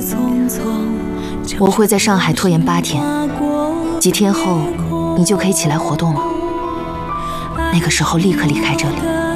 我会在上海拖延8天，几天后你就可以起来活动了。那个时候立刻离开这里。